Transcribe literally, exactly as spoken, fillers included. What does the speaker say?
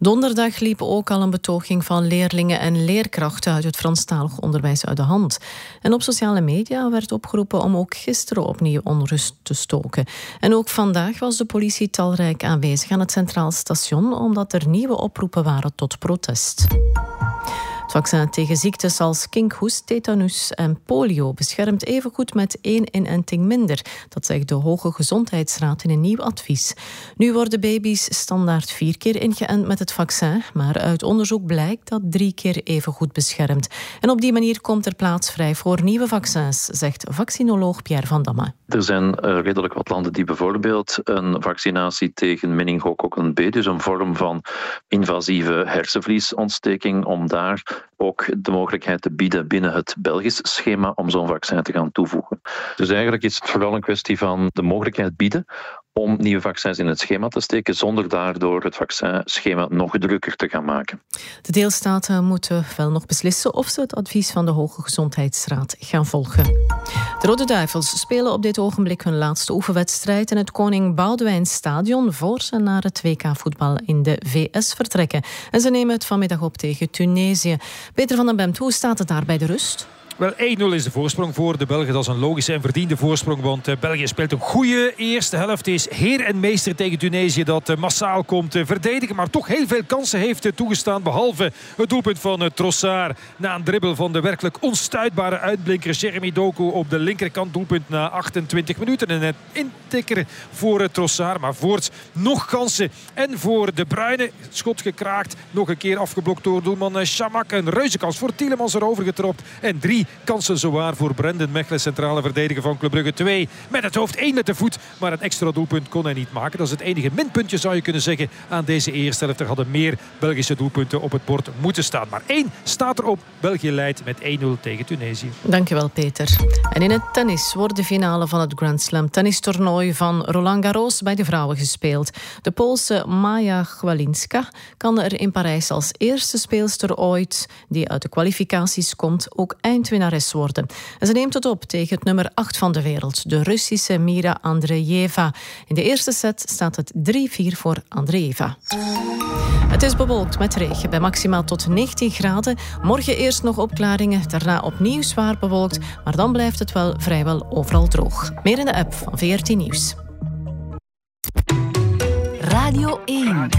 Donderdag liep ook al een betoging van leerlingen en leerkrachten uit het Franstalig onderwijs uit de hand. En op sociale media werd opgeroepen om ook gisteren opnieuw onrust te stoken. En ook vandaag was de politie talrijk aanwezig aan het Centraal Station, omdat er nieuwe oproepen waren tot protest. Het vaccin tegen ziektes als kinkhoest, tetanus en polio beschermt evengoed met één inenting minder. Dat zegt de Hoge Gezondheidsraad in een nieuw advies. Nu worden baby's standaard vier keer ingeënt met het vaccin, maar uit onderzoek blijkt dat drie keer evengoed beschermt. En op die manier komt er plaats vrij voor nieuwe vaccins, zegt vaccinoloog Pierre van Damme. Er zijn uh, redelijk wat landen die bijvoorbeeld een vaccinatie tegen meningokokken B, dus een vorm van invasieve hersenvliesontsteking, om daar ook de mogelijkheid te bieden binnen het Belgisch schema om zo'n vaccin te gaan toevoegen. Dus eigenlijk is het vooral een kwestie van de mogelijkheid bieden om nieuwe vaccins in het schema te steken, zonder daardoor het vaccinschema nog drukker te gaan maken. De deelstaten moeten wel nog beslissen of ze het advies van de Hoge Gezondheidsraad gaan volgen. De Rode Duivels spelen op dit ogenblik hun laatste oefenwedstrijd in het Koning Boudewijn Stadion voor ze naar het W K-voetbal in de V S vertrekken. En ze nemen het vanmiddag op tegen Tunesië. Peter van den Bemt, hoe staat het daar bij de rust? Wel, één nul is de voorsprong voor de Belgen. Dat is een logische en verdiende voorsprong. Want uh, België speelt een goede eerste helft. Is heer en meester tegen Tunesië. Dat uh, massaal komt uh, verdedigen. Maar toch heel veel kansen heeft uh, toegestaan. Behalve het doelpunt van uh, Trossard. Na een dribbel van de werkelijk onstuitbare uitblinker Jeremy Doku op de linkerkant. Doelpunt na achtentwintig minuten. En een intikker voor uh, Trossard. Maar voorts nog kansen. En voor De Bruyne. Schot gekraakt. Nog een keer afgeblokt door doelman uh, Chamak. Een reuzenkans voor Tielemans erover getropt. En drie kansen zowaar voor Brendan Mechelen, centrale verdediger van Club Brugge. Twee met het hoofd, één met de voet. Maar een extra doelpunt kon hij niet maken. Dat is het enige minpuntje, zou je kunnen zeggen, aan deze eerste helft. Er hadden meer Belgische doelpunten op het bord moeten staan. Maar één staat erop. België leidt met één nul tegen Tunesië. Dankjewel, Peter. En in het tennis wordt de finale van het Grand Slam tennistoernooi van Roland Garros bij de vrouwen gespeeld. De Poolse Maja Chwalinska kan er in Parijs als eerste speelster ooit die uit de kwalificaties komt ook eindwinnares worden. En ze neemt het op tegen het nummer acht van de wereld, de Russische Mira Andreeva. In de eerste set staat het drie vier voor Andreeva. Het is bewolkt met regen bij maximaal tot negentien graden. Morgen eerst nog opklaringen, daarna opnieuw zwaar bewolkt, maar dan blijft het wel vrijwel overal droog. Meer in de app van V R T Nieuws. Radio één.